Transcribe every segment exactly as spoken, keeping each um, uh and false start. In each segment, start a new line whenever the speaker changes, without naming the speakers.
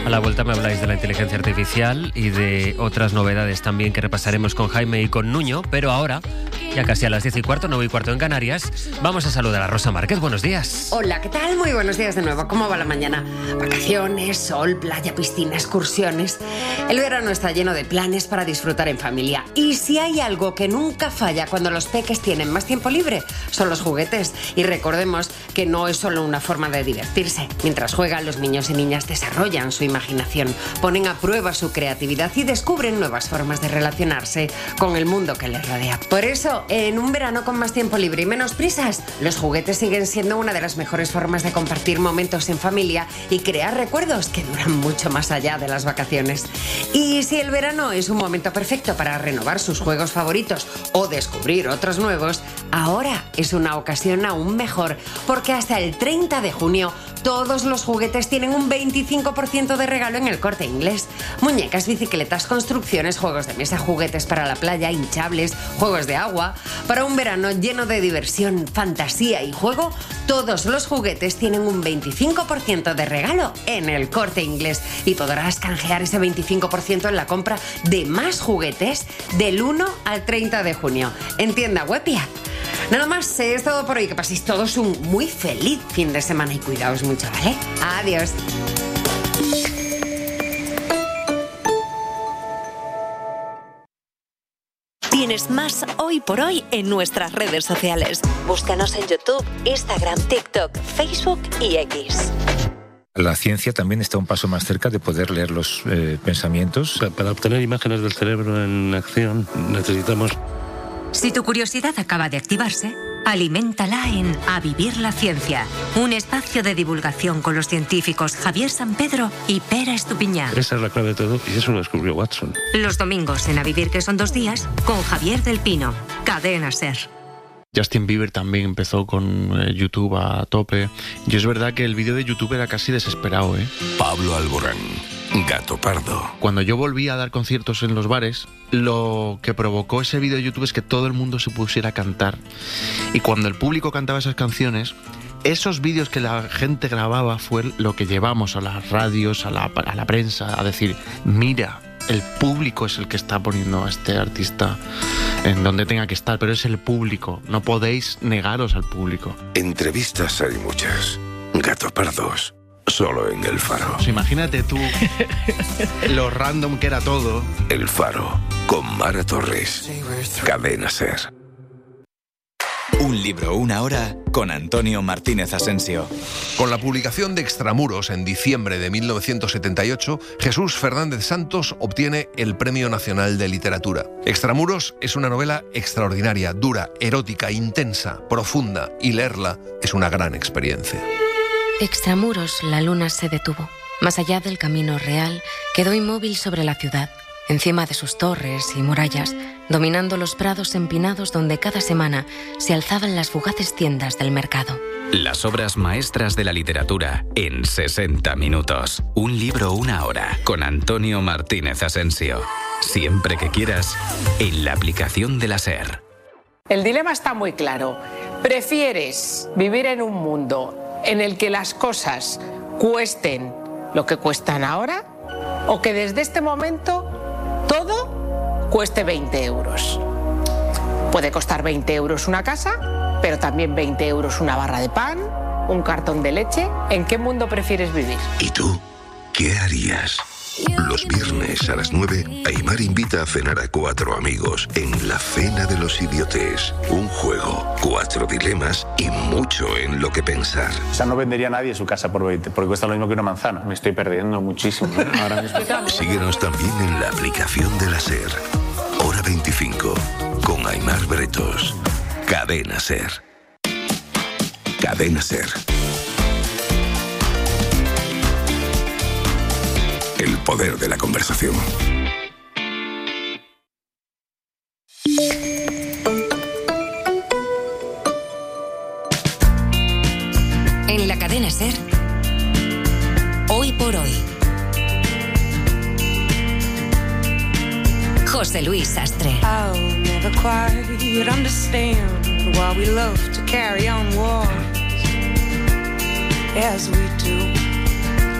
A la vuelta me habláis de la inteligencia artificial y de otras novedades también que repasaremos con Jaime y con Nuño, pero ahora, ya casi a las diez y cuarto, nueve y cuarto en Canarias, vamos a saludar a Rosa Márquez. Buenos días.
Hola, ¿qué tal? Muy buenos días de nuevo. ¿Cómo va la mañana? Vacaciones, sol, playa, piscina, excursiones. El verano está lleno de planes para disfrutar en familia. Y si hay algo que nunca falla cuando los peques tienen más tiempo libre, son los juguetes. Y recordemos que no es solo una forma de divertirse. Mientras juegan, los niños y niñas desarrollan su imaginación, ponen a prueba su creatividad y descubren nuevas formas de relacionarse con el mundo que les rodea. Por eso, en un verano con más tiempo libre y menos prisas, los juguetes siguen siendo una de las mejores formas de compartir momentos en familia y crear recuerdos que duran mucho más allá de las vacaciones. Y si el verano es un momento perfecto para renovar sus juegos favoritos o descubrir otros nuevos, ahora es una ocasión aún mejor, porque hasta el treinta de junio todos los juguetes tienen un veinticinco por ciento de regalo en El Corte Inglés. Muñecas, bicicletas, construcciones, juegos de mesa, juguetes para la playa, hinchables, juegos de agua. Para un verano lleno de diversión, fantasía y juego, todos los juguetes tienen un veinticinco por ciento de regalo en El Corte Inglés. Y podrás canjear ese veinticinco por ciento en la compra de más juguetes del uno al treinta de junio. En tienda web y app. Nada más, es todo por hoy. Que paséis todos un muy feliz fin de semana y cuidaos mucho, ¿vale? Adiós.
Tienes más Hoy por Hoy en nuestras redes sociales. Búscanos en YouTube, Instagram, TikTok, Facebook y X.
La ciencia también está un paso más cerca de poder leer los eh, pensamientos.
Para obtener imágenes del cerebro en acción necesitamos...
Si tu curiosidad acaba de activarse, aliméntala en A Vivir la Ciencia, un espacio de divulgación con los científicos Javier Sampedro y Pera Estupiñán.
Esa es la clave de todo y eso lo descubrió Watson.
Los domingos en A Vivir, que son dos días, con Javier del Pino, Cadena SER.
Justin Bieber también empezó con eh, YouTube a tope. Y es verdad que el vídeo de YouTube era casi desesperado, ¿eh?
Pablo Alborán, Gato Pardo.
Cuando yo volví a dar conciertos en los bares, lo que provocó ese vídeo de YouTube es que todo el mundo se pusiera a cantar. Y cuando el público cantaba esas canciones, esos vídeos que la gente grababa fue lo que llevamos a las radios, a la, a la prensa, a decir, mira, el público es el que está poniendo a este artista en donde tenga que estar, pero es el público, no podéis negaros al público.
Entrevistas hay muchas. Gato Pardos, solo en El Faro.
Pues imagínate tú lo random que era todo.
El Faro, con Mara Torres. Cadena SER.
Un libro, una hora, con Antonio Martínez Asensio.
Con la publicación de Extramuros en diciembre de mil novecientos setenta y ocho, Jesús Fernández Santos obtiene el Premio Nacional de Literatura. Extramuros es una novela extraordinaria, dura, erótica, intensa, profunda, y leerla es una gran experiencia.
Extramuros, la luna se detuvo. Más allá del camino real, quedó inmóvil sobre la ciudad, encima de sus torres y murallas, dominando los prados empinados donde cada semana se alzaban las fugaces tiendas del mercado.
Las obras maestras de la literatura en sesenta minutos. Un libro, una hora, con Antonio Martínez Asensio. Siempre que quieras, en la aplicación de la SER.
El dilema está muy claro. ¿Prefieres vivir en un mundo en el que las cosas cuesten lo que cuestan ahora, o que desde este momento todo cueste veinte euros? Puede costar veinte euros una casa, pero también veinte euros una barra de pan, un cartón de leche. ¿En qué mundo prefieres vivir?
¿Y tú qué harías? Los viernes a las nueve, Aimar invita a cenar a cuatro amigos en La Cena de los Idiotes. Un juego, cuatro dilemas y mucho en lo que pensar.
O sea, no vendería a nadie su casa por veinte, porque cuesta lo mismo que una manzana. Me estoy perdiendo muchísimo, ¿eh? Ahora mismo.
Síguenos también en la aplicación de la SER. Hora veinticinco, con Aimar Bretos. Cadena SER. Cadena SER. El poder de la conversación.
En la cadena SER, Hoy por Hoy. José Luis Sastre.
I'll never quite understand why we love to carry on wars as we do.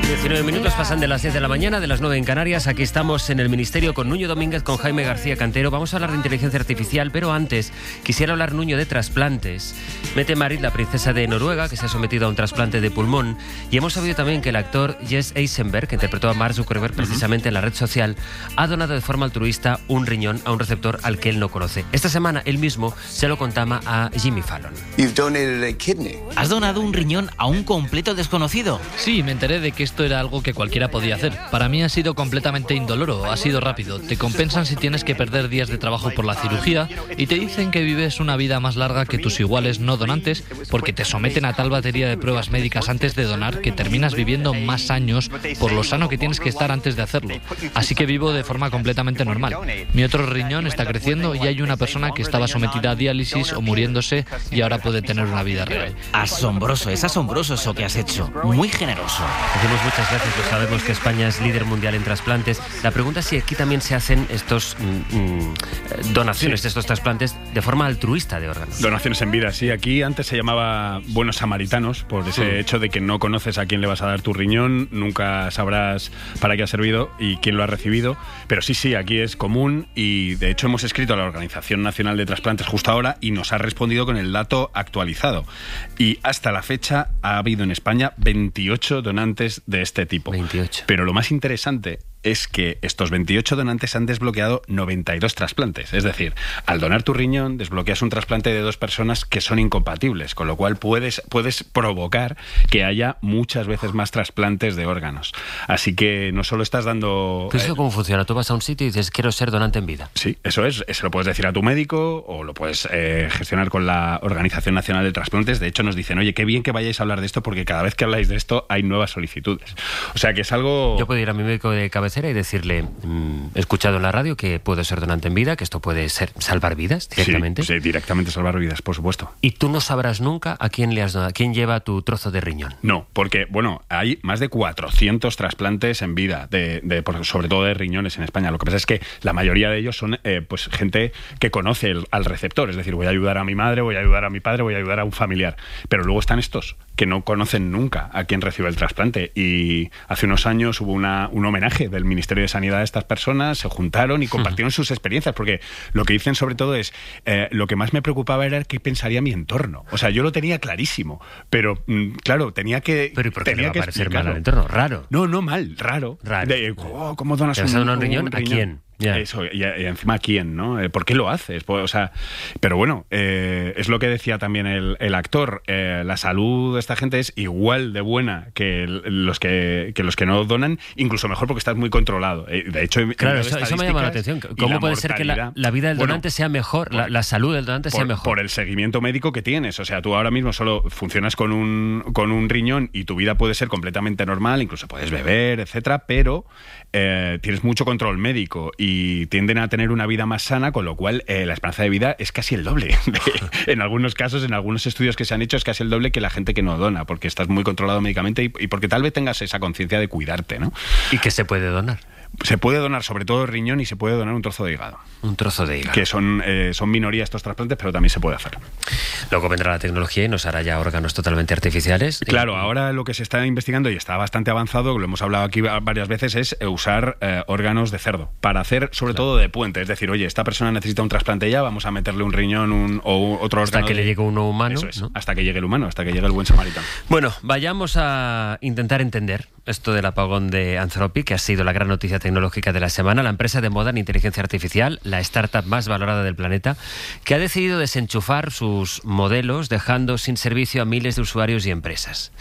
diecinueve minutos pasan de las diez de la mañana, de las nueve en Canarias. Aquí estamos en el Ministerio con Nuño Domínguez, con Jaime García Cantero. Vamos a hablar de inteligencia artificial, pero antes quisiera hablar, Nuño, de trasplantes. Mette Marit, la princesa de Noruega, que se ha sometido a un trasplante de pulmón. Y hemos sabido también que el actor Jesse Eisenberg, que interpretó a Mark Zuckerberg precisamente uh-huh. en la red social, ha donado de forma altruista un riñón a un receptor al que él no conoce. Esta semana él mismo se lo contaba a Jimmy Fallon.
You've donated a kidney.
¿Has donado un riñón a un completo desconocido?
Sí, me enteré de que esto era algo que cualquiera podía hacer. Para mí ha sido completamente indoloro, ha sido rápido. Te compensan si tienes que perder días de trabajo por la cirugía y te dicen que vives una vida más larga que tus iguales no donantes porque te someten a tal batería de pruebas médicas antes de donar que terminas viviendo más años por lo sano que tienes que estar antes de hacerlo. Así que vivo de forma completamente normal. Mi otro riñón está creciendo y hay una persona que estaba sometida a diálisis o muriéndose y ahora puede tener una vida real.
Asombroso, es asombroso eso que has hecho. Muy generoso.
Decimos muchas gracias, lo sabemos que España es líder mundial en trasplantes. La pregunta es si aquí también se hacen estos mm, mm, donaciones, sí. estos trasplantes de forma altruista de órganos.
Donaciones en vida, sí. Aquí antes se llamaba buenos samaritanos por ese sí. hecho de que no conoces a quién le vas a dar tu riñón, nunca sabrás para qué ha servido y quién lo ha recibido. Pero sí, sí, aquí es común y de hecho hemos escrito a la Organización Nacional de Trasplantes justo ahora y nos ha respondido con el dato actualizado. Y hasta la fecha ha habido en España veintiocho donantes de este tipo.
veintiocho.
Pero lo más interesante es que estos veintiocho donantes han desbloqueado noventa y dos trasplantes. Es decir, al donar tu riñón, desbloqueas un trasplante de dos personas que son incompatibles, con lo cual puedes, puedes provocar que haya muchas veces más trasplantes de órganos. Así que no solo estás dando...
¿Pero eso cómo funciona? Tú vas a un sitio y dices, quiero ser donante en vida.
Sí, eso es. Eso lo puedes decir a tu médico o lo puedes eh, gestionar con la Organización Nacional de Trasplantes. De hecho, nos dicen, oye, qué bien que vayáis a hablar de esto porque cada vez que habláis de esto hay nuevas solicitudes. O sea, que es algo...
Yo puedo ir a mi médico de cabeza y decirle, mmm, he escuchado en la radio que puedo ser donante en vida, que esto puede ser salvar vidas directamente.
Sí, sí, directamente salvar vidas, por supuesto.
¿Y tú no sabrás nunca a quién le has donado, a quién lleva tu trozo de riñón?
No, porque, bueno, hay más de cuatrocientos trasplantes en vida, de, de, sobre todo de riñones en España. Lo que pasa es que la mayoría de ellos son eh, pues gente que conoce el, al receptor, es decir, voy a ayudar a mi madre, voy a ayudar a mi padre, voy a ayudar a un familiar. Pero luego están estos que no conocen nunca a quién recibe el trasplante. Y hace unos años hubo una, un homenaje del Ministerio de Sanidad a estas personas, se juntaron y compartieron sus experiencias, porque lo que dicen sobre todo es, eh, lo que más me preocupaba era qué pensaría mi entorno. O sea, yo lo tenía clarísimo, pero mm, claro, tenía que...
¿Pero y por qué
tenía
le va
que
a parecer
explicarlo.
mal al entorno? Raro.
No, no mal, raro.
Raro.
De, oh, ¿cómo donas
¿Te vas
un,
a donar un riñón?
un
¿A
riñón?
quién? Yeah.
Eso, y, y encima a quién, ¿no? ¿Por qué lo haces? Pues, o sea, pero bueno, eh, es lo que decía también el, el actor. Eh, la salud de esta gente es igual de buena que los que, que los que no donan, incluso mejor porque estás muy controlado. Eh, de hecho,
claro, eso, eso me llama la atención. ¿Cómo puede ser que la, la vida del donante bueno, sea mejor, por, la, la salud del donante
por,
sea mejor?
Por el seguimiento médico que tienes. O sea, tú ahora mismo solo funcionas con un, con un riñón y tu vida puede ser completamente normal, incluso puedes beber, etcétera, pero eh, tienes mucho control médico y tienden a tener una vida más sana, con lo cual eh, la esperanza de vida es casi el doble. De, en algunos casos, en algunos estudios que se han hecho, es casi el doble que la gente que no dona, porque estás muy controlado médicamente y, y porque tal vez tengas esa conciencia de cuidarte, ¿no?
¿Y qué se puede donar?
Se puede donar sobre todo riñón y se puede donar un trozo de hígado.
Un trozo de hígado.
Que son, eh, son minoría estos trasplantes, pero también se puede hacer.
Luego vendrá la tecnología y nos hará ya órganos totalmente artificiales.
Claro, ahora lo que se está investigando y está bastante avanzado, lo hemos hablado aquí varias veces, es usar eh, órganos de cerdo para hacer sobre claro. todo de puente. Es decir, oye, esta persona necesita un trasplante ya, vamos a meterle un riñón un, o otro
hasta
órgano.
Hasta que
de...
le llegue uno humano.
Eso es,
¿no?
Hasta que llegue el humano, hasta que llegue el buen samaritano.
Bueno, vayamos a intentar entender esto del apagón de Anthropic, que ha sido la gran noticia tecnológica de la semana. La empresa de moda en inteligencia artificial, la startup más valorada del planeta, que ha decidido desenchufar sus modelos dejando sin servicio a miles de usuarios y empresas.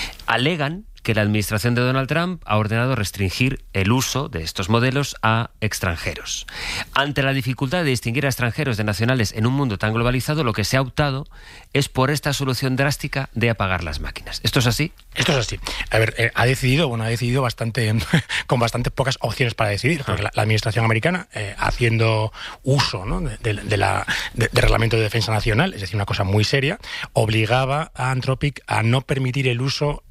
Alegan que la administración de Donald Trump ha ordenado restringir el uso de estos modelos a extranjeros. Ante la dificultad de distinguir a extranjeros de nacionales en un mundo tan globalizado, lo que se ha optado es por esta solución drástica de apagar las máquinas. ¿Esto es así?
Esto es así. A ver, eh, ha decidido, bueno, ha decidido bastante con bastante pocas opciones para decidir, porque la, la administración americana, eh, haciendo uso, ¿no?, de, de, de la de, de Reglamento de Defensa Nacional, es decir, una cosa muy seria, obligaba a Anthropic a no permitir el uso a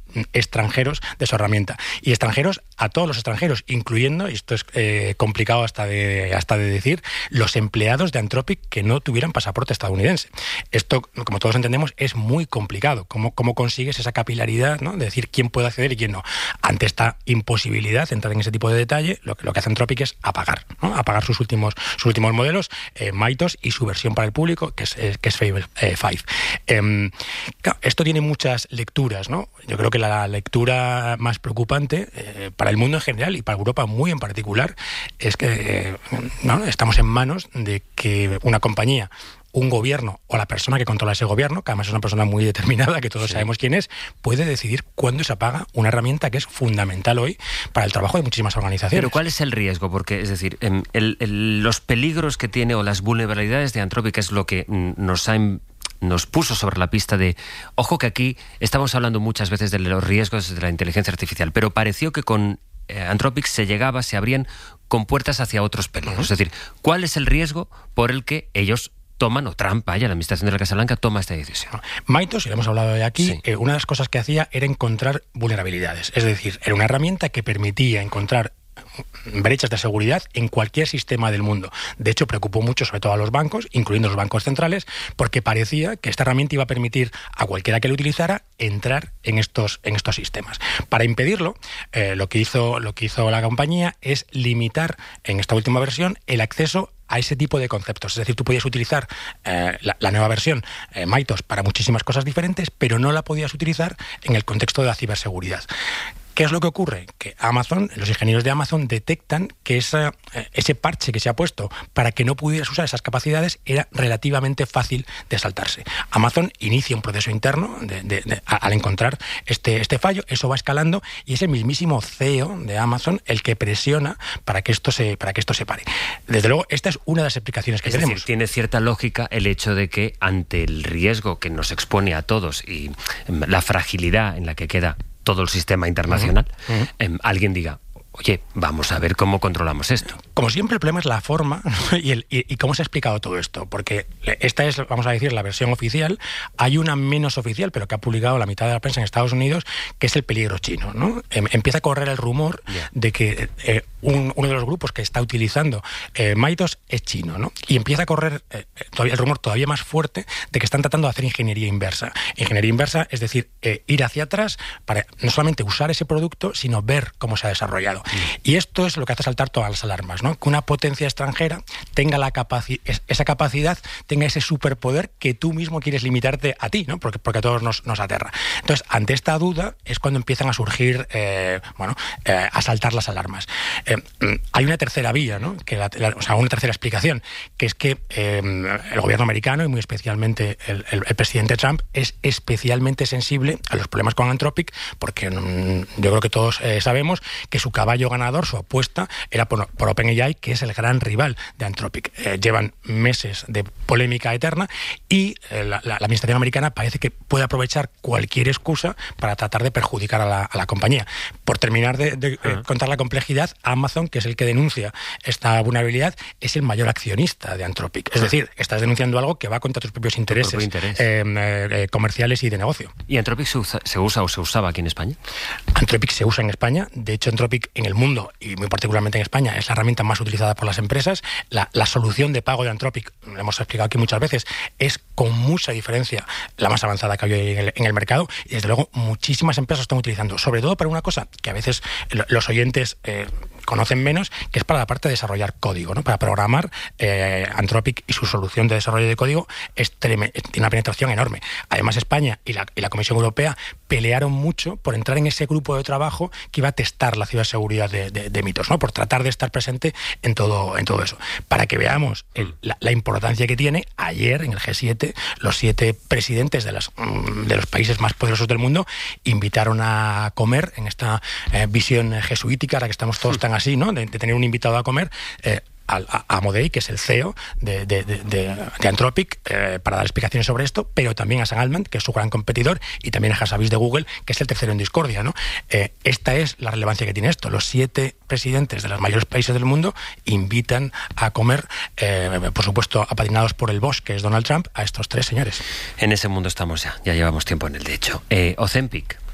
extranjeros de su herramienta. Y extranjeros a todos los extranjeros, incluyendo, y esto es eh, complicado hasta de, hasta de decir, los empleados de Anthropic que no tuvieran pasaporte estadounidense. Esto, como todos entendemos, es muy complicado. ¿Cómo, cómo consigues esa capilaridad, ¿no?, de decir quién puede acceder y quién no? Ante esta imposibilidad de entrar en ese tipo de detalle, lo que, lo que hace Anthropic es apagar, ¿no? apagar sus últimos, sus últimos modelos, eh, Mythos, y su versión para el público, que es, eh, que es Fable eh, cinco. Eh, claro, esto tiene muchas lecturas, ¿no? Yo creo que la lectura más preocupante eh, para el mundo en general y para Europa muy en particular es que eh, ¿no? estamos en manos de que una compañía, un gobierno o la persona que controla ese gobierno, que además es una persona muy determinada, que todos sí. sabemos quién es, puede decidir cuándo se apaga una herramienta que es fundamental hoy para el trabajo de muchísimas organizaciones.
Pero ¿cuál es el riesgo? Porque, es decir, el, el, los peligros que tiene o las vulnerabilidades de Anthropic es lo que nos ha nos puso sobre la pista de, ojo que aquí estamos hablando muchas veces de los riesgos de la inteligencia artificial, pero pareció que con eh, Anthropic se llegaba, se abrían compuertas hacia otros peligros. Uh-huh. Es decir, ¿cuál es el riesgo por el que ellos toman, o Trump, vaya, la administración de la Casa Blanca toma esta decisión?
Mythos, y lo hemos hablado de aquí, sí. eh, una de las cosas que hacía era encontrar vulnerabilidades. Es decir, era una herramienta que permitía encontrar brechas de seguridad en cualquier sistema del mundo. De hecho, preocupó mucho sobre todo a los bancos, incluyendo los bancos centrales, porque parecía que esta herramienta iba a permitir a cualquiera que lo utilizara entrar en estos, en estos sistemas. Para impedirlo, eh, lo que hizo, lo que hizo la compañía es limitar en esta última versión el acceso a ese tipo de conceptos. Es decir, tú podías utilizar eh, la, la nueva versión eh, Mythos para muchísimas cosas diferentes, pero no la podías utilizar en el contexto de la ciberseguridad. ¿Qué es lo que ocurre? Que Amazon, los ingenieros de Amazon detectan que esa, ese parche que se ha puesto para que no pudieras usar esas capacidades era relativamente fácil de saltarse. Amazon inicia un proceso interno de, de, de, al encontrar este, este fallo, eso va escalando y es el mismísimo C E O de Amazon el que presiona para que esto se, para que esto se pare. Desde luego, esta es una de las explicaciones que
es
tenemos.
Decir, tiene cierta lógica el hecho de que ante el riesgo que nos expone a todos y la fragilidad en la que queda todo el sistema internacional, uh-huh. Uh-huh. Eh, alguien diga, oye, vamos a ver cómo controlamos esto.
Como siempre, el problema es la forma, ¿no? y, el, y, y cómo se ha explicado todo esto, porque esta es, vamos a decir, la versión oficial. Hay una menos oficial, pero que ha publicado la mitad de la prensa en Estados Unidos, que es el peligro chino, ¿no? Eh, empieza a correr el rumor yeah. de que eh, un, uno de los grupos que está utilizando eh, Mythos es chino, ¿no? Y empieza a correr eh, todavía, el rumor todavía más fuerte de que están tratando de hacer ingeniería inversa. Ingeniería inversa, es decir, eh, ir hacia atrás para no solamente usar ese producto, sino ver cómo se ha desarrollado. Y esto es lo que hace saltar todas las alarmas, ¿no? Que una potencia extranjera tenga la capaci- esa capacidad, tenga ese superpoder que tú mismo quieres limitarte a ti, ¿no? Porque, porque a todos nos, nos aterra. Entonces, ante esta duda es cuando empiezan a surgir, eh, bueno, eh, a saltar las alarmas. Eh, hay una tercera vía, ¿no? Que la, la, o sea, una tercera explicación, que es que eh, el gobierno americano, y muy especialmente el, el, el presidente Trump, es especialmente sensible a los problemas con Anthropic, porque mm, yo creo que todos eh, sabemos que su caballo ganador, su apuesta, era por, por OpenAI, que es el gran rival de Anthropic. Eh, llevan meses de polémica eterna y eh, la, la, la administración americana parece que puede aprovechar cualquier excusa para tratar de perjudicar a la, a la compañía. Por terminar de, de uh-huh. eh, contar la complejidad, Amazon, que es el que denuncia esta vulnerabilidad, es el mayor accionista de Anthropic. Es decir, estás denunciando algo que va contra tus propios intereses propio interés. eh, eh, comerciales y de negocio.
¿Y Anthropic se usa, se usa o se usaba aquí en España?
Anthropic se usa en España. De hecho, Anthropic en el mundo y muy particularmente en España es la herramienta más utilizada por las empresas. La, la solución de pago de Anthropic, lo hemos explicado aquí muchas veces, es con mucha diferencia la más avanzada que hay en el, en el mercado y desde luego muchísimas empresas están utilizando, sobre todo para una cosa que a veces los oyentes eh, conocen menos, que es para la parte de desarrollar código, ¿no? Para programar. eh, Anthropic y su solución de desarrollo de código es treme, tiene una penetración enorme. Además, España y la, y la Comisión Europea pelearon mucho por entrar en ese grupo de trabajo que iba a testar la ciberseguridad de, de, de Mythos, ¿no? Por tratar de estar presente en todo, en todo eso. Para que veamos el, la, la importancia que tiene, ayer en el G siete, los siete presidentes de, las, de los países más poderosos del mundo invitaron a comer en esta eh, visión jesuítica, ahora que estamos todos tan así, ¿no? De, de tener un invitado a comer. Eh, a Amodei, que es el C E O de, de, de, de Anthropic, eh, para dar explicaciones sobre esto, pero también a Sam Altman, que es su gran competidor, y también a Hasavis de Google, que es el tercero en discordia, ¿no? Eh, esta es la relevancia que tiene esto. Los siete presidentes de los mayores países del mundo invitan a comer, eh, por supuesto, apadrinados por el boss, que es Donald Trump, a estos tres señores.
En ese mundo estamos ya, ya llevamos tiempo en el de hecho. Eh, Ozempic,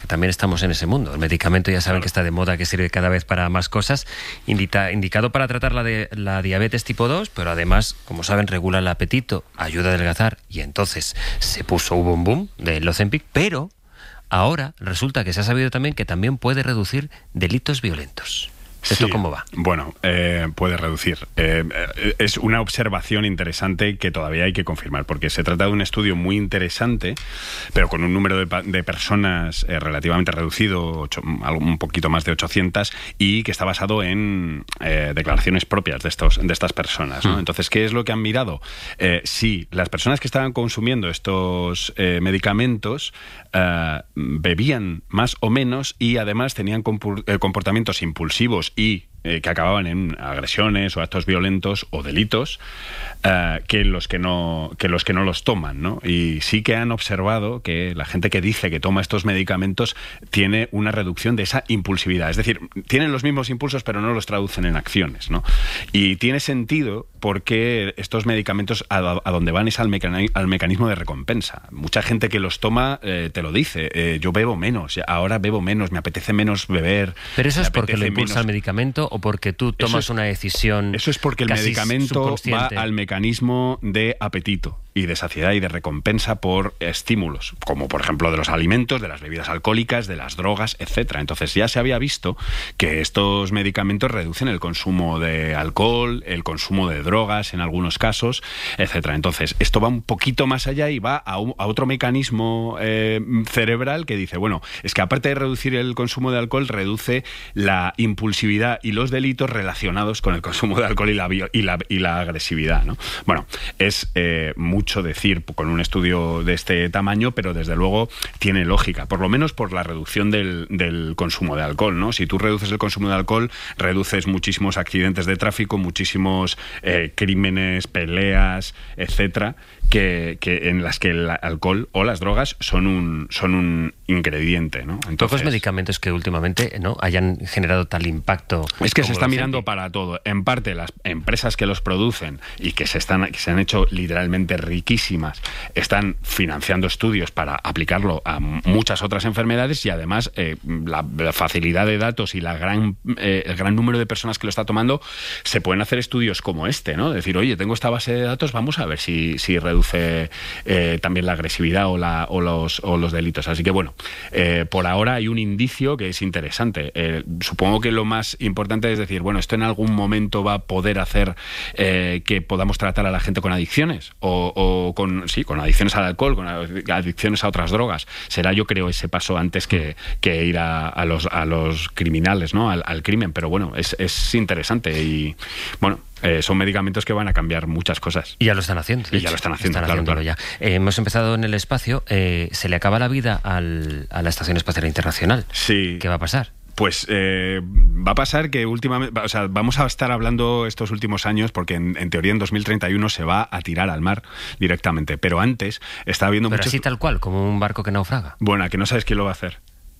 que también estamos en ese mundo. El medicamento ya saben que está de moda, que sirve cada vez para más cosas, indica, indicado para tratar la, de, la diabetes tipo dos, pero además, como saben, regula el apetito, ayuda a adelgazar, y entonces se puso, hubo un boom del Ozempic, pero ahora resulta que se ha sabido también que también puede reducir delitos violentos. ¿Esto
sí,
cómo va?
Bueno, eh, puede reducir. Eh, es una observación interesante que todavía hay que confirmar, porque se trata de un estudio muy interesante, pero con un número de, de personas eh, relativamente reducido, ocho, un poquito más de ochocientas, y que está basado en eh, declaraciones propias de, estos, de estas personas, ¿no? Mm. Entonces, ¿qué es lo que han mirado? Eh, si las personas que estaban consumiendo estos eh, medicamentos eh, bebían más o menos y además tenían comportamientos impulsivos y eh, que acababan en agresiones o actos violentos o delitos eh, que los que no que los que no los toman, ¿no? Y sí que han observado que la gente que dice que toma estos medicamentos tiene una reducción de esa impulsividad, es decir, tienen los mismos impulsos pero no los traducen en acciones, ¿no? Y tiene sentido porque estos medicamentos a, a donde van es al, mecani al mecanismo de recompensa. Mucha gente que los toma eh, te lo dice, eh, yo bebo menos, ahora bebo menos, me apetece menos beber.
Pero eso es porque lo impulsa el medicamento o porque tú tomas es, una decisión.
Eso es porque el medicamento va al mecanismo de apetito y de saciedad y de recompensa por estímulos, como por ejemplo de los alimentos, de las bebidas alcohólicas, de las drogas, etcétera. Entonces ya se había visto que estos medicamentos reducen el consumo de alcohol, el consumo de drogas en algunos casos, etcétera. Entonces esto va un poquito más allá y va a, un, a otro mecanismo eh, cerebral que dice, bueno, es que aparte de reducir el consumo de alcohol, reduce la impulsividad y los delitos relacionados con el consumo de alcohol y la, y la, y la agresividad, ¿no? Bueno, es eh, mucho decir con un estudio de este tamaño, pero desde luego tiene lógica, por lo menos por la reducción del, del consumo de alcohol, ¿no? Si tú reduces el consumo de alcohol, reduces muchísimos accidentes de tráfico, muchísimos eh, crímenes, peleas, etcétera, que, que en las que el alcohol o las drogas son un, son un ingrediente, ¿no?
Entonces, pocos medicamentos que últimamente no hayan generado tal impacto.
Es que se está mirando para todo. En parte las empresas que los producen y que se están que se han hecho literalmente riquísimas están financiando estudios para aplicarlo a muchas otras enfermedades y además eh, la, la facilidad de datos y la gran eh, el gran número de personas que lo está tomando, se pueden hacer estudios como este, ¿no? Decir, oye, tengo esta base de datos, vamos a ver si, si reduce eh, también la agresividad o, la, o, los, o los delitos. Así que bueno, eh, por ahora hay un indicio que es interesante. Eh, supongo que lo más importante es decir, bueno, esto en algún momento va a poder hacer eh, que podamos tratar a la gente con adicciones o, o con, sí, con adicciones al alcohol, con adicciones a otras drogas. Será, yo creo, ese paso antes que, que ir a, a, los, a los criminales, ¿no? Al, al crimen. Pero bueno, es, es interesante y bueno, Eh, son medicamentos que van a cambiar muchas cosas.
Y ya lo están haciendo.
Y ya lo están haciendo,
están
claro, claro.
Ya. Eh, hemos empezado en el espacio. Eh, se le acaba la vida al, a la Estación Espacial Internacional.
Sí.
¿Qué va a pasar?
Pues eh, va a pasar que últimamente, o sea, vamos a estar hablando estos últimos años porque en, en teoría en dos mil treinta y uno se va a tirar al mar directamente, pero antes está habiendo
pero
muchos...
así tal cual, como un barco que naufraga.
Bueno, ¿a que no sabes quién lo va a hacer?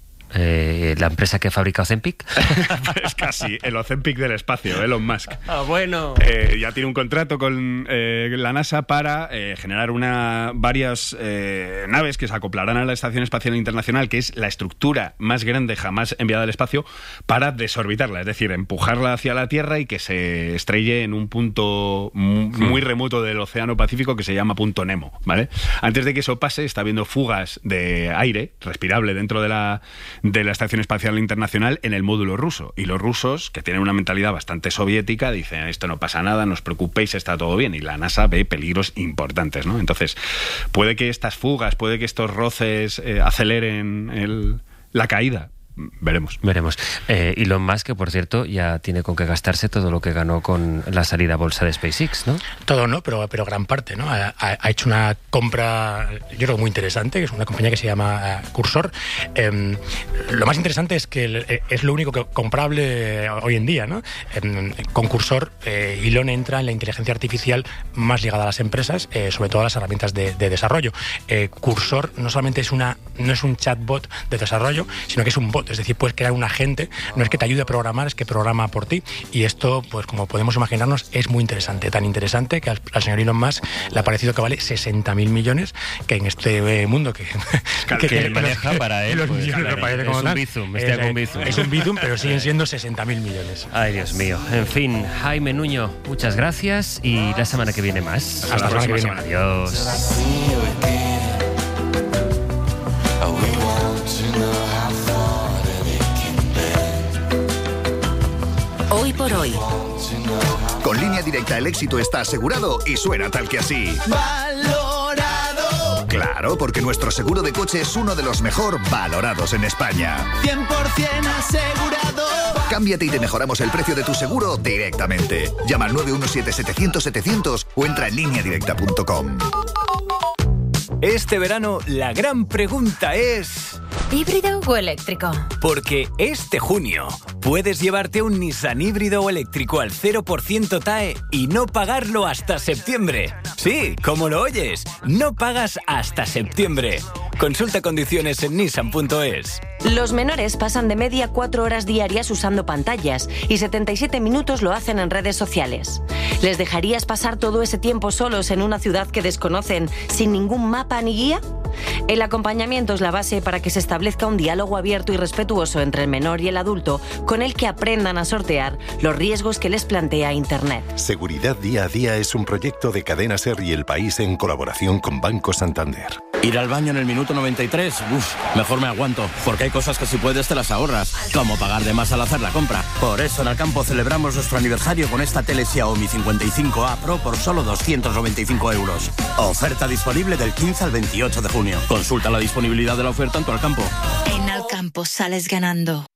Eh, ¿La empresa que fabrica Ozempic?
Es casi, el Ozempic del espacio, Elon Musk.
Ah, bueno.
Eh, ya tiene un contrato con eh, la NASA para eh, generar una varias eh, naves que se acoplarán a la Estación Espacial Internacional, que es la estructura más grande jamás enviada al espacio, para desorbitarla, es decir, empujarla hacia la Tierra y que se estrelle en un punto muy remoto del Océano Pacífico que se llama Punto Nemo, ¿vale? Antes de que eso pase, está habiendo fugas de aire respirable dentro de la de la Estación Espacial Internacional en el módulo ruso. Y los rusos, que tienen una mentalidad bastante soviética, dicen, esto no pasa nada, no os preocupéis, está todo bien. Y la NASA ve peligros importantes, ¿no? Entonces, puede que estas fugas, puede que estos roces eh, aceleren el, la caída. Veremos.
Veremos. Eh, Elon Musk, que por cierto ya tiene con qué gastarse todo lo que ganó con la salida a bolsa de SpaceX, ¿no?
Todo no, pero, pero gran parte, ¿no? Ha, ha hecho una compra, yo creo, muy interesante, que es una compañía que se llama uh, Cursor. Eh, lo más interesante es que es lo único que comprable hoy en día, ¿no? Eh, con Cursor, eh, Elon entra en la inteligencia artificial más ligada a las empresas, eh, sobre todo a las herramientas de, de desarrollo. Eh, Cursor no solamente es una, no es un chatbot de desarrollo, sino que es un bot. robot, es decir, puedes crear un agente, no es que te ayude a programar, es que programa por ti, y esto, pues como podemos imaginarnos, es muy interesante, tan interesante que al, al señor Elon Musk le ha parecido que vale sesenta mil millones, que en este eh, mundo que,
que, que, que maneja que, para él, pues, claro, es, como un bizum, es, un bizum.
es un bizum, pero siguen siendo sesenta mil millones.
Ay, Dios mío. En fin, Jaime Nuño, muchas gracias y la semana que viene más.
Hasta, Hasta la próxima semana.
Adiós.
Hoy por hoy.
Con Línea Directa el éxito está asegurado y suena tal que así.
¡Valorado!
Claro, porque nuestro seguro de coche es uno de los mejor valorados en España.
cien por ciento asegurado.
Cámbiate y te mejoramos el precio de tu seguro directamente. Llama al nueve uno siete, setecientos, setecientos o entra en línea directa punto com.
Este verano la gran pregunta es...
¿híbrido o eléctrico?
Porque este junio puedes llevarte un Nissan híbrido o eléctrico al cero por ciento T A E y no pagarlo hasta septiembre. Sí, como lo oyes, no pagas hasta septiembre. Consulta condiciones en nissan punto es.
Los menores pasan de media cuatro horas diarias usando pantallas y setenta y siete minutos lo hacen en redes sociales. ¿Les dejarías pasar todo ese tiempo solos en una ciudad que desconocen sin ningún mapa ni guía? El acompañamiento es la base para que se establezca un diálogo abierto y respetuoso entre el menor y el adulto, con el que aprendan a sortear los riesgos que les plantea Internet.
Seguridad Día a Día es un proyecto de Cadena SER y El País en colaboración con Banco Santander.
Ir al baño en el minuto noventa y tres, uff, mejor me aguanto, porque hay cosas que si puedes te las ahorras, como pagar de más al hacer la compra. Por eso en Alcampo celebramos nuestro aniversario con esta tele Xiaomi cincuenta y cinco A Pro por solo doscientos noventa y cinco euros. Oferta disponible del quince al veintiocho de junio. Consulta la disponibilidad de la oferta en tu Alcampo.
En Alcampo sales ganando.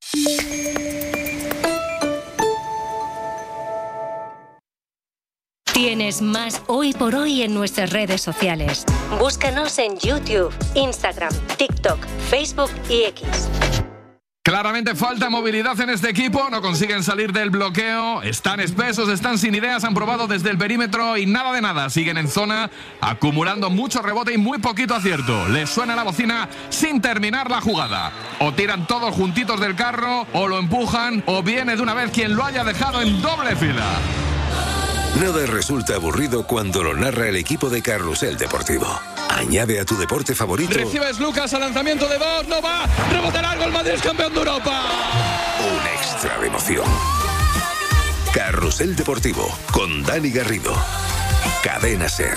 Tienes más Hoy por Hoy en nuestras redes sociales. Búscanos en YouTube, Instagram, TikTok, Facebook y X.
Claramente falta movilidad en este equipo, no consiguen salir del bloqueo, están espesos, están sin ideas, han probado desde el perímetro y nada de nada, siguen en zona, acumulando mucho rebote y muy poquito acierto. Les suena la bocina sin terminar la jugada. O tiran todos juntitos del carro, o lo empujan, o viene de una vez quien lo haya dejado en doble fila.
Nada resulta aburrido cuando lo narra el equipo de Carrusel Deportivo. Añade a tu deporte favorito.
Recibes Lucas al lanzamiento de Bosch, no va, rebote largo, el Madrid es campeón de Europa.
Un extra de emoción. Carrusel Deportivo con Dani Garrido. Cadena SER.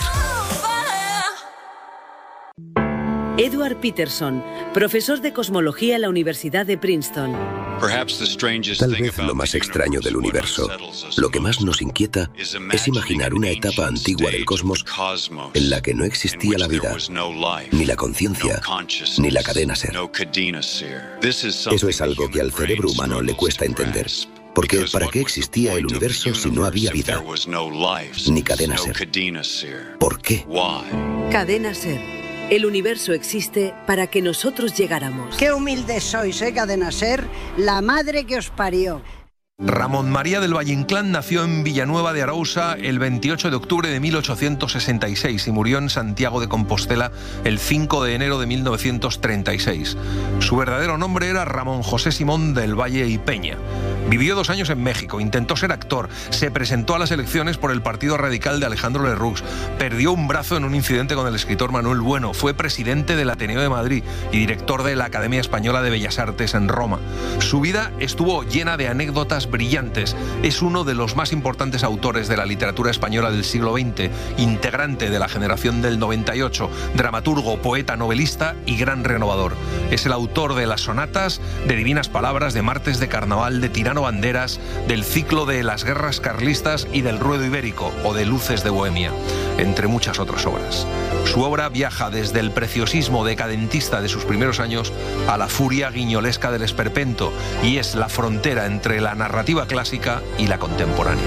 Edward Peterson, profesor de cosmología en la Universidad de Princeton.
Tal vez lo más extraño del universo, lo que más nos inquieta, es imaginar una etapa antigua del cosmos en la que no existía la vida, ni la conciencia, ni la cadena SER. Eso es algo que al cerebro humano le cuesta entender. Porque ¿para qué existía el universo si no había vida? Ni cadena SER. ¿Por qué?
Cadena SER. El universo existe para que nosotros llegáramos.
Qué humildes sois, ¿eh, Cadena SER? La madre que os parió.
Ramón María del Valle Inclán nació en Villanueva de Arousa el veintiocho de octubre de mil ochocientos sesenta y seis y murió en Santiago de Compostela el cinco de enero de mil novecientos treinta y seis. Su verdadero nombre era Ramón José Simón del Valle y Peña. Vivió dos años en México, intentó ser actor, se presentó a las elecciones por el Partido Radical de Alejandro Lerroux, perdió un brazo en un incidente con el escritor Manuel Bueno, fue presidente del Ateneo de Madrid y director de la Academia Española de Bellas Artes en Roma. Su vida estuvo llena de anécdotas brillantes. Es uno de los más importantes autores de la literatura española del siglo veinte, integrante de la generación del noventa y ocho, dramaturgo, poeta, novelista y gran renovador. Es el autor de las sonatas, de Divinas Palabras, de Martes de Carnaval, de Tirano Banderas, del ciclo de Las Guerras Carlistas y del Ruedo Ibérico o de Luces de Bohemia, entre muchas otras obras. Su obra viaja desde el preciosismo decadentista de sus primeros años a la furia guiñolesca del esperpento y es la frontera entre la narrativa clásica y la contemporánea.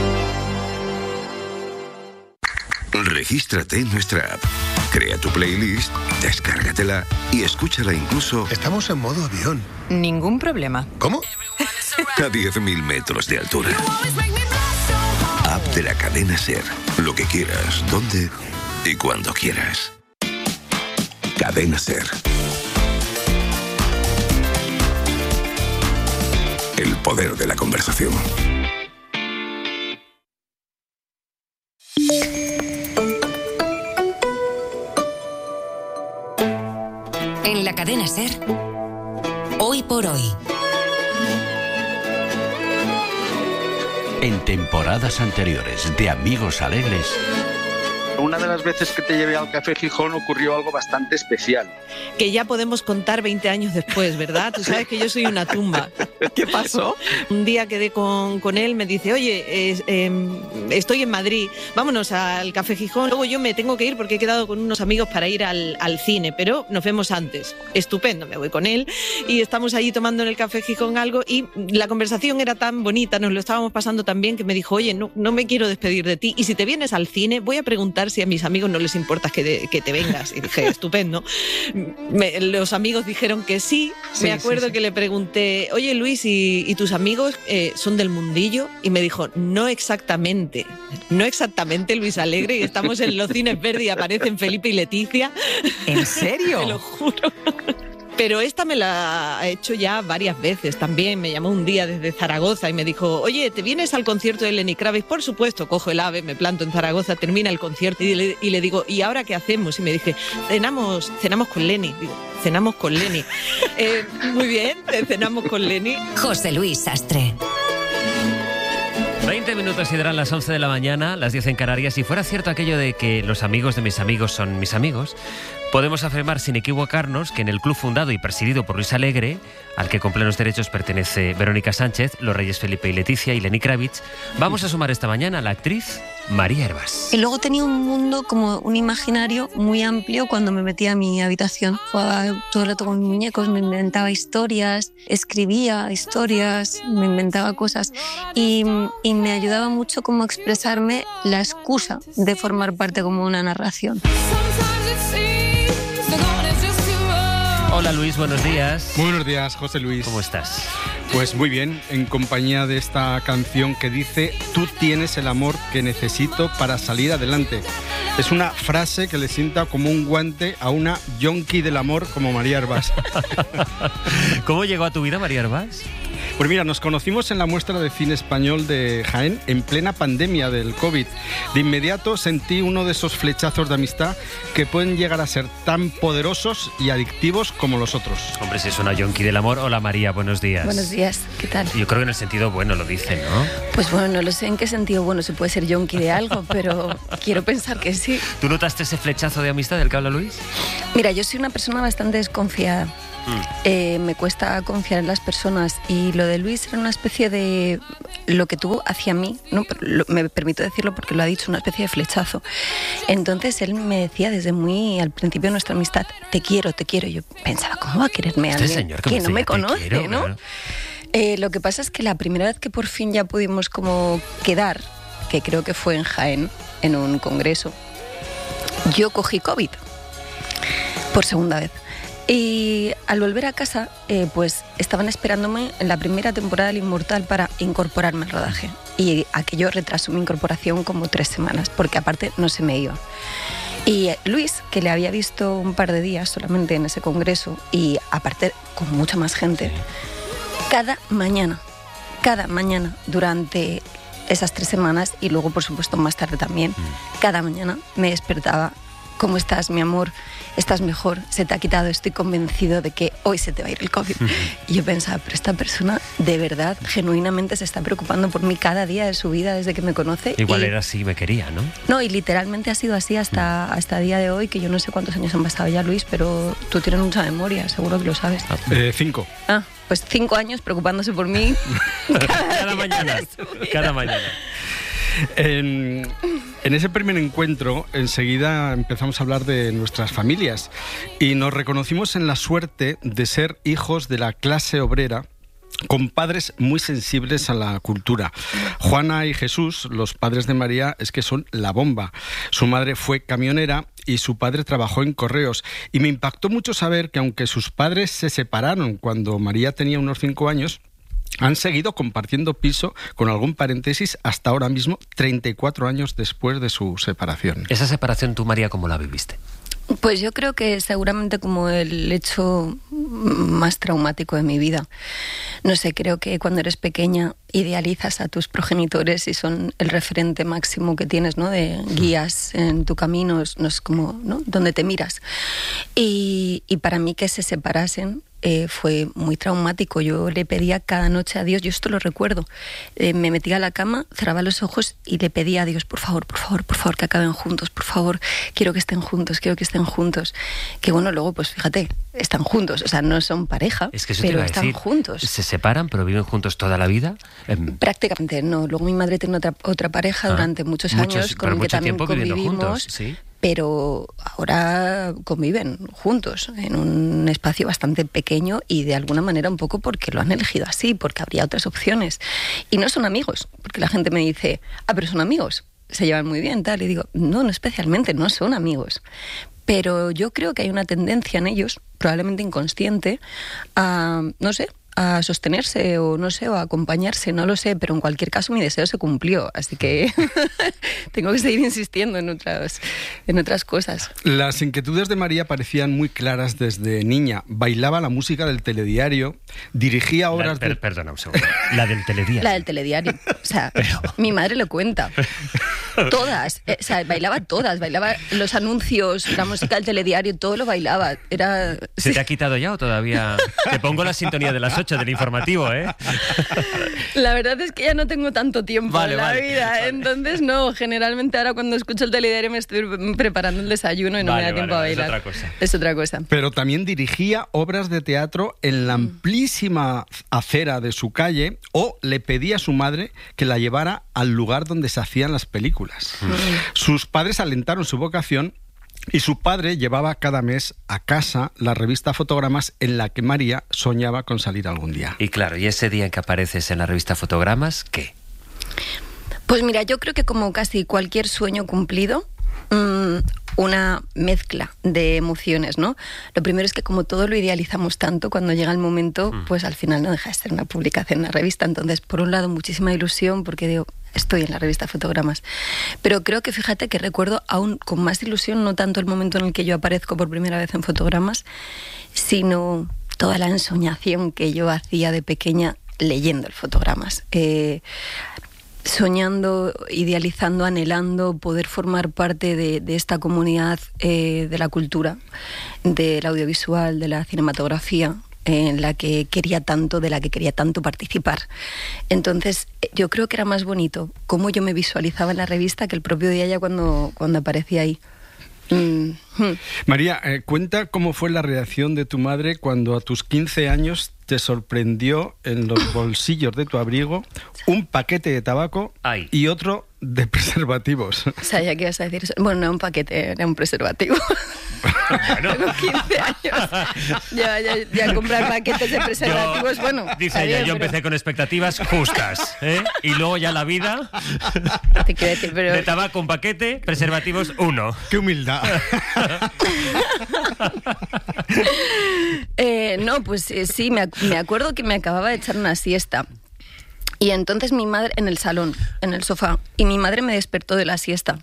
Regístrate en nuestra app, crea tu playlist, descárgatela y escúchala incluso...
Estamos en modo avión.
Ningún problema.
¿Cómo?
A diez mil metros de altura. App de la cadena SER. Lo que quieras, donde y cuando quieras. Cadena SER. poder de la conversación.
En la cadena SER, Hoy por Hoy.
En temporadas anteriores de Amigos Alegres.
Una de las veces que te llevé al Café Gijón ocurrió algo bastante especial.
Que ya podemos contar veinte años después, ¿verdad? Tú sabes que yo soy una tumba.
¿Qué pasó?
Un día quedé con, con él, me dice, oye, eh, eh, estoy en Madrid, vámonos al Café Gijón. Luego yo me tengo que ir porque he quedado con unos amigos para ir al, al cine, pero nos vemos antes. Estupendo, me voy con él y estamos allí tomando en el Café Gijón algo y la conversación era tan bonita, nos lo estábamos pasando tan bien que me dijo, oye, no, no me quiero despedir de ti y si te vienes al cine voy a preguntar si a mis amigos no les importa que, de, que te vengas. Y dije, estupendo. Me, los amigos dijeron que sí. sí me acuerdo sí, sí. que le pregunté, oye Luis, ¿y, y tus amigos eh, son del mundillo? Y me dijo, no exactamente. No exactamente, Luis Alegre. Y estamos en los cines Verdi y aparecen Felipe y Leticia.
¿En serio?
Te lo juro. Pero esta me la ha hecho ya varias veces también. Me llamó un día desde Zaragoza y me dijo, oye, ¿te vienes al concierto de Lenny Kravitz? Por supuesto, cojo el AVE, me planto en Zaragoza, termina el concierto y le, y le digo, ¿y ahora qué hacemos? Y me dije, cenamos, cenamos con Lenny. Digo, cenamos con Lenny. eh, muy bien, cenamos con Lenny.
José Luis Sastre.
veinte minutos y darán las once de la mañana, las diez en Canarias. Si fuera cierto aquello de que los amigos de mis amigos son mis amigos, podemos afirmar sin equivocarnos que en el club fundado y presidido por Luis Alegre, al que con plenos derechos pertenece Verónica Sánchez, los reyes Felipe y Leticia y Lenny Kravitz, vamos a sumar esta mañana a la actriz María Hervás.
Y luego tenía un mundo, como un imaginario muy amplio cuando me metía a mi habitación. Jugaba todo el rato con mis muñecos, me inventaba historias, escribía historias, me inventaba cosas y, y me ayudaba mucho como a expresarme la excusa de formar parte como una narración.
Hola Luis, buenos días.
Muy buenos días, José Luis.
¿Cómo estás?
Pues muy bien, en compañía de esta canción que dice tú tienes el amor que necesito para salir adelante. Es una frase que le sienta como un guante a una yonki del amor como María Hervás.
¿Cómo llegó a tu vida María Hervás?
Pues mira, nos conocimos en la muestra de cine español de Jaén en plena pandemia del COVID. De inmediato sentí uno de esos flechazos de amistad que pueden llegar a ser tan poderosos y adictivos como los otros.
Hombre, si es una yonki del amor. Hola María, buenos días.
Buenos días, ¿qué tal?
Yo creo que en el sentido bueno lo dicen, ¿no?
Pues bueno, no lo sé en qué sentido bueno se puede ser yonki de algo, pero quiero pensar que sí.
¿Tú notaste ese flechazo de amistad del que habla Luis?
Mira, yo soy una persona bastante desconfiada. Mm. Eh, me cuesta confiar en las personas y lo de Luis era una especie de lo que tuvo hacia mí, ¿no? Lo, me permito decirlo porque lo ha dicho, una especie de flechazo. Entonces él me decía desde muy al principio de nuestra amistad, te quiero, te quiero. Yo pensaba, ¿cómo va a quererme
este
alguien
señor que,
que
me
no me
decía,
conoce,
quiero,
¿no?
Claro.
Eh, lo que pasa es que la primera vez que por fin ya pudimos como quedar, que creo que fue en Jaén, en un congreso, yo cogí COVID por segunda vez. Y al volver a casa, eh, pues estaban esperándome en la primera temporada del Inmortal para incorporarme al rodaje. Y aquello retrasó mi incorporación como tres semanas, porque aparte no se me iba. Y Luis, que le había visto un par de días solamente en ese congreso, y aparte con mucha más gente, cada mañana, cada mañana durante esas tres semanas, y luego por supuesto más tarde también, cada mañana me despertaba. ¿Cómo estás, mi amor? ¿Estás mejor? ¿Se te ha quitado? Estoy convencido de que hoy se te va a ir el COVID. Y yo pensaba, pero esta persona de verdad, genuinamente se está preocupando por mí cada día de su vida desde que me conoce.
Igual
y...
era así, me quería, ¿no?
No, y literalmente ha sido así hasta, hasta el día de hoy, que yo no sé cuántos años han pasado ya, Luis, pero tú tienes mucha memoria, seguro que lo sabes.
Eh, cinco.
Ah, pues cinco años preocupándose por mí.
cada, cada mañana, cada mañana.
En, en ese primer encuentro, enseguida empezamos a hablar de nuestras familias y nos reconocimos en la suerte de ser hijos de la clase obrera con padres muy sensibles a la cultura. Juana y Jesús, los padres de María, es que son la bomba. Su madre fue camionera y su padre trabajó en correos. Y me impactó mucho saber que aunque sus padres se separaron cuando María tenía unos cinco años, han seguido compartiendo piso con algún paréntesis hasta ahora mismo, treinta y cuatro años después de su separación.
¿Esa separación tú, María, cómo la viviste?
Pues yo creo que seguramente como el hecho más traumático de mi vida. No sé, creo que cuando eres pequeña idealizas a tus progenitores y son el referente máximo que tienes, ¿no? De guías en tu camino, no es como, ¿no? Donde te miras. Y, y para mí que se separasen eh, fue muy traumático. Yo le pedía cada noche a Dios, yo esto lo recuerdo, eh, me metía a la cama, cerraba los ojos y le pedía a Dios, por favor, por favor, por favor, que acaben juntos, por favor, quiero que estén juntos, quiero que estén juntos. Que bueno, luego pues fíjate, están juntos, o sea, no son pareja,
es que eso
pero
te iba a
están
decir.
juntos.
¿Se separan pero viven juntos toda la vida? Eh,
Prácticamente no. Luego mi madre tiene otra, otra pareja
ah,
durante muchos,
muchos
años con
pero
el que
mucho
también
tiempo viviendo
convivimos.
juntos, ¿sí?
Pero ahora conviven juntos en un espacio bastante pequeño y de alguna manera un poco porque lo han elegido así, porque habría otras opciones. Y no son amigos, porque la gente me dice, ah, pero son amigos, se llevan muy bien, tal. Y digo, no, no especialmente, no son amigos. Pero yo creo que hay una tendencia en ellos, probablemente inconsciente, a, no sé, a sostenerse o no sé, o a acompañarse, no lo sé, pero en cualquier caso mi deseo se cumplió, así que tengo que seguir insistiendo en otras, en otras cosas.
Las inquietudes de María parecían muy claras desde niña. Bailaba la música del telediario, dirigía obras
la, per,
de...
Perdona un segundo. La del telediario.
La del telediario. O sea, pero... mi madre lo cuenta. Todas. Eh, o sea, bailaba todas. Bailaba los anuncios, la música del telediario, todo lo bailaba. Era...
¿Se sí. te ha quitado ya o todavía...? Te pongo la sintonía de las ocho del informativo, ¿eh?
La verdad es que ya no tengo tanto tiempo
vale,
en la
vale,
vida,
vale.
Entonces no, generalmente ahora cuando escucho el telediario me estoy preparando el desayuno y no
vale,
me da tiempo
vale,
a bailar.
Es otra cosa.
Es otra cosa.
Pero también dirigía obras de teatro en la amplísima acera de su calle o le pedía a su madre que la llevara al lugar donde se hacían las películas. Mm. Sus padres alentaron su vocación y su padre llevaba cada mes a casa la revista Fotogramas en la que María soñaba con salir algún día.
Y claro, ¿y ese día en que apareces en la revista Fotogramas, qué?
Pues mira, yo creo que como casi cualquier sueño cumplido, mmm, una mezcla de emociones, ¿no? Lo primero es que como todo lo idealizamos tanto, cuando llega el momento, pues al final no deja de ser una publicación en la revista. Entonces, por un lado, muchísima ilusión, porque digo, estoy en la revista Fotogramas. Pero creo que fíjate que recuerdo aún con más ilusión, no tanto el momento en el que yo aparezco por primera vez en Fotogramas, sino toda la ensoñación que yo hacía de pequeña leyendo el Fotogramas. Eh, soñando, idealizando, anhelando poder formar parte de, de esta comunidad eh, de la cultura, del audiovisual, de la cinematografía, en la que quería tanto, de la que quería tanto participar. Entonces, yo creo que era más bonito cómo yo me visualizaba en la revista que el propio día ya cuando, cuando aparecía ahí. Mm.
María, eh, cuenta cómo fue la reacción de tu madre cuando a tus quince años te sorprendió en los bolsillos de tu abrigo un paquete de tabaco Ay. y otro de preservativos.
Sabía que ibas a decir eso. Bueno, no un paquete, era un preservativo. Bueno. Tengo quince años. Ya, ya, ya comprar paquetes de preservativos, yo, bueno.
Dice ella, yo pero... empecé con expectativas justas, ¿eh? Y luego ya la vida.
Te quiero decir, pero...
De tabaco un paquete, preservativos uno.
¡Qué humildad!
eh, no, pues eh, sí, me, me acuerdo que me acababa de echar una siesta. Y entonces mi madre, en el salón, en el sofá, y mi madre me despertó de la siesta.